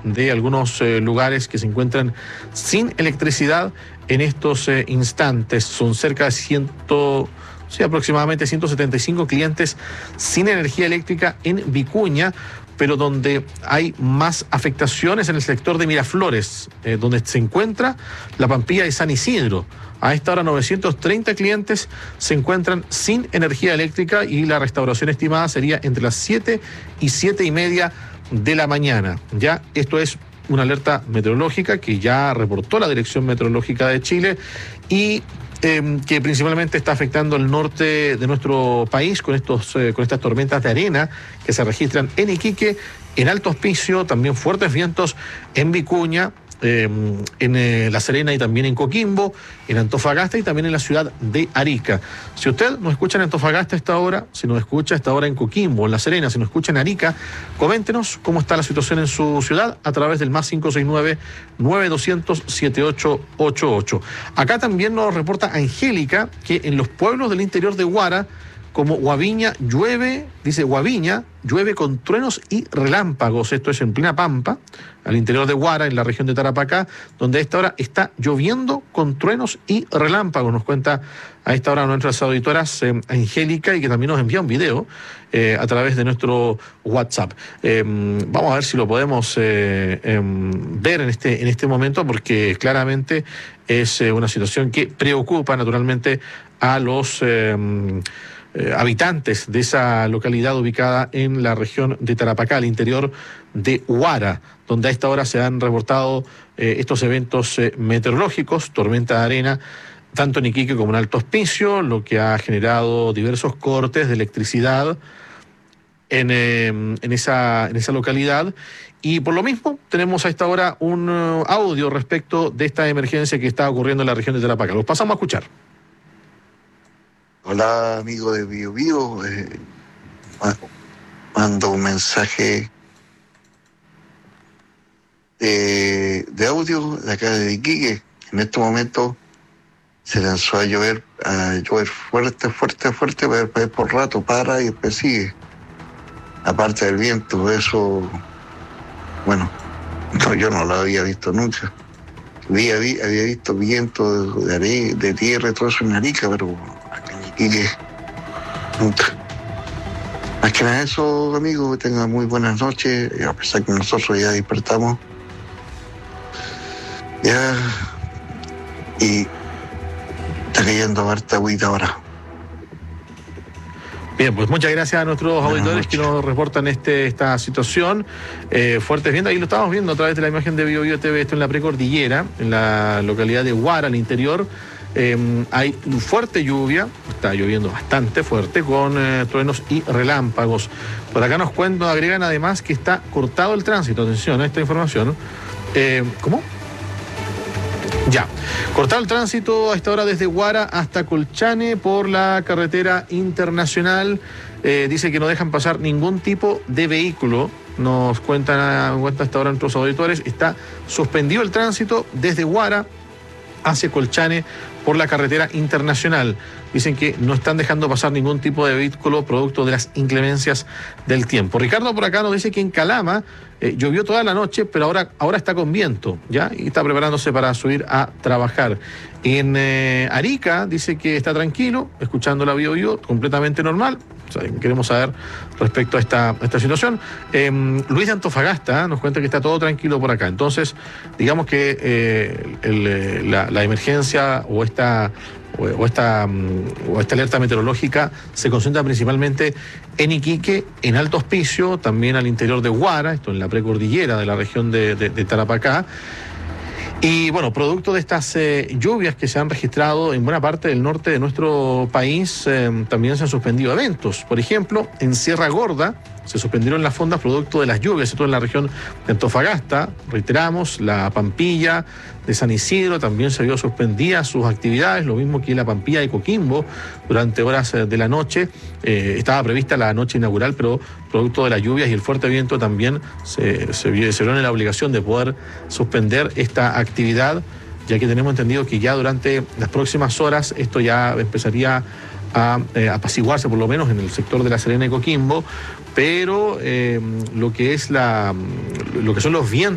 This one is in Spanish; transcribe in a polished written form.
de algunos lugares que se encuentran sin electricidad en estos instantes. Son cerca de aproximadamente 175 clientes sin energía eléctrica en Vicuña, pero donde hay más afectaciones en el sector de Miraflores, donde se encuentra la Pampilla de San Isidro. A esta hora 930 clientes se encuentran sin energía eléctrica y la restauración estimada sería entre las 7 y 7:30 de la mañana. Ya esto es una alerta meteorológica que ya reportó la Dirección Meteorológica de Chile y que principalmente está afectando el norte de nuestro país con estas tormentas de arena que se registran en Iquique, en Alto Hospicio, también fuertes vientos en Vicuña, en La Serena y también en Coquimbo, en Antofagasta y también en la ciudad de Arica. Si usted nos escucha en Antofagasta a esta hora, si nos escucha a esta hora en Coquimbo, en La Serena, si nos escucha en Arica, coméntenos cómo está la situación en su ciudad a través del +569-9200-7888. Acá también nos reporta Angélica que en los pueblos del interior de Huara, como Guaviña, llueve con truenos y relámpagos. Esto es en plena Pampa, al interior de Huara, en la región de Tarapacá, donde a esta hora está lloviendo con truenos y relámpagos. Nos cuenta a esta hora nuestras auditoras Angélica, y que también nos envía un video a través de nuestro WhatsApp. Vamos a ver si lo podemos ver en este momento, porque claramente es una situación que preocupa naturalmente a los habitantes de esa localidad ubicada en la región de Tarapacá, al interior de Huara, donde a esta hora se han reportado estos eventos meteorológicos, tormenta de arena, tanto en Iquique como en Alto Hospicio, lo que ha generado diversos cortes de electricidad en esa localidad. Y por lo mismo tenemos a esta hora un audio respecto de esta emergencia que está ocurriendo en la región de Tarapacá. Los pasamos a escuchar. Hola, amigo de Bio Bio. Mando un mensaje de audio de acá de Iquique. En este momento se lanzó a llover fuerte, pero por rato para y después sigue. Aparte del viento, eso, bueno, no, yo no lo había visto nunca. Había visto viento de tierra y todo eso en Arica, pero y que nunca. Más que nada eso, amigos, que tengan muy buenas noches, a pesar que nosotros ya despertamos. Ya, y está cayendo harta agüita ahora. Bien, pues muchas gracias a nuestros auditores que nos reportan esta situación. Fuertes vientos, ahí lo estamos viendo a través de la imagen de Bio Bio TV, esto en la precordillera, en la localidad de Huara, al interior. Hay fuerte lluvia, está lloviendo bastante fuerte, con truenos y relámpagos. Por acá nos agregan además que está cortado el tránsito. Atención a esta información. ¿Cómo? Ya, cortado el tránsito a esta hora desde Huara hasta Colchane por la carretera internacional. Dice que no dejan pasar ningún tipo de vehículo. Nos cuentan hasta ahora nuestros auditores. Está suspendido el tránsito desde Huara hacia Colchane por la carretera internacional. Dicen que no están dejando pasar ningún tipo de vehículo producto de las inclemencias del tiempo. Ricardo por acá nos dice que en Calama llovió toda la noche, pero ahora está con viento, ¿ya? Y está preparándose para subir a trabajar. En Arica dice que está tranquilo, escuchando la Bio Bio, completamente normal. O sea, queremos saber respecto a esta situación. Luis de Antofagasta nos cuenta que está todo tranquilo por acá. Entonces, digamos que la emergencia o esta alerta meteorológica se concentra principalmente en Iquique, en Alto Hospicio, también al interior de Huara, esto en la precordillera de la región de Tarapacá. Y bueno, producto de estas lluvias que se han registrado en buena parte del norte de nuestro país, también se han suspendido eventos. Por ejemplo, en Sierra Gorda se suspendieron las fondas producto de las lluvias, esto en la región de Antofagasta. Reiteramos, la Pampilla de San Isidro también se vio suspendida sus actividades, lo mismo que la Pampilla de Coquimbo durante horas de la noche. Estaba prevista la noche inaugural, pero producto de las lluvias y el fuerte viento también se vieron en la obligación de poder suspender esta actividad, ya que tenemos entendido que ya durante las próximas horas esto ya empezaría a apaciguarse, por lo menos en el sector de La Serena y Coquimbo, pero lo que son los vientos